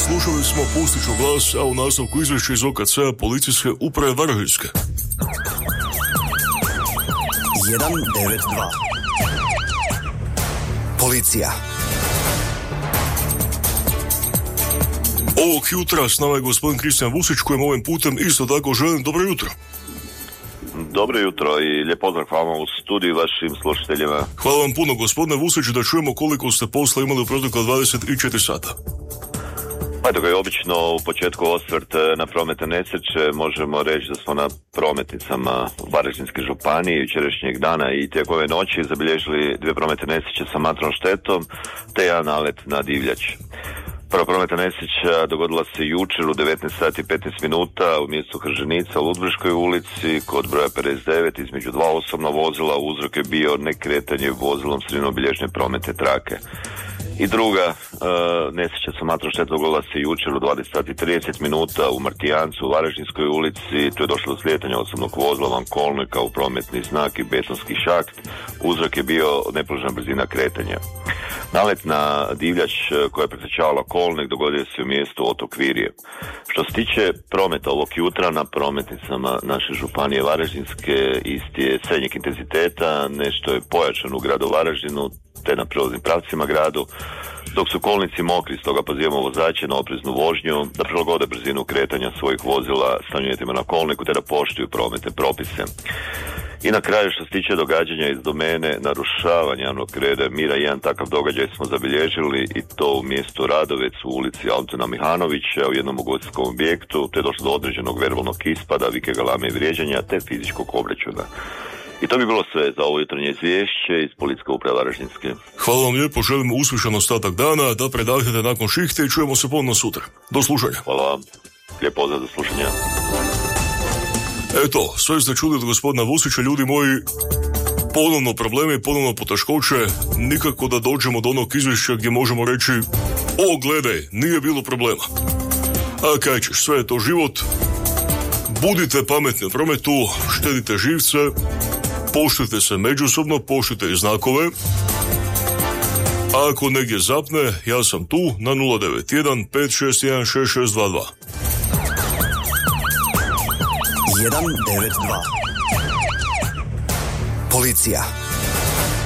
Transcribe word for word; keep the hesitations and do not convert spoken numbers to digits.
slušali smo Pustit ću glas, a u nastavku izvješće iz O K C-a policijske uprave Varaždinske. jedan devet dva Policija. Ovog jutra s nama je gospodin Kristijan Vusić, kojem ovim putem isto tako želim dobro jutro. Dobro jutro i lijep pozdrav vama u studiju vašim slušateljima. Hvala vam puno, gospodine Vusić, da čujemo koliko ste posla imali u protekla dvadeset četiri sata. Pa tako je obično u početku osvrt na prometne nesreće. Možemo reći da smo na prometnicama Varaždinske županije jučerašnjeg dana i tijekom ove noći zabilježili dvije prometne nesreće sa materijalnom štetom te jedan nalet na divljač. Prva prometna nesreća dogodila se jučer u devetnaest sati i petnaest minuta u mjestu Hrženica u Ludbreškoj ulici kod broja pedeset devet između dva osobna vozila. Uzrok je bio nekretanje vozilom sredinom obilježene prometne trake. I druga uh, nesreća sa materijalnom štetom dogodila se jučer u dvadeset sati i trideset minuta u Martijancu u Varaždinskoj ulici. Tu je došlo do slijetanja osobnog vozila van kolnika u prometni znak i betonski šakt. Uzrok je bio neprožna brzina kretanja. Nalet na divljač koja je pretrčavala kolnik dogodio se u mjestu Otok Virje. Što se tiče prometa ovog jutra na prometnicama naše županije Varaždinske, isti je srednjeg intenziteta, nešto je pojačan u gradu Varaždinu te na prelaznim pravcima gradu, dok su kolnici mokri, stoga pozivamo vozače na opreznu vožnju, da prilagode brzinu kretanja svojih vozila stanjujetima na kolniku te da poštuju prometne propise. I na kraju, što se tiče događanja iz domene narušavanja javnog reda mira, jedan takav događaj smo zabilježili i to u mjestu Radovec u ulici Antuna Mihanovića u jednom ugostiteljskom objektu, te je došlo do određenog verbalnog ispada, vike galame i vrijeđanja te fizičkog obračuna. I to bi bilo sve za ovo jutarnje izvješće iz Policijske uprave Varaždinske. Hvala vam lijepo, želim uspješan ostatak dana, da predahnete nakon šihte i čujemo se ponovno sutra. Do slušanja. Hvala vam. Lijep pozdrav, do slušanja. Eto, sve ste čuli od gospodina Vusića, ljudi moji, ponovno problemi, ponovno poteškoće, nikako da dođemo do onog izvješća gdje možemo reći, o gledaj, nije bilo problema. A kaj ćeš, sve je to život, budite pametni u prometu, štedite živce, poštujte se međusobno, poštujte i znakove. A ako negdje zapne, ja sam tu na nula devet jedan pet šest jedan šest šest dva dva. jedan devet dva Policija.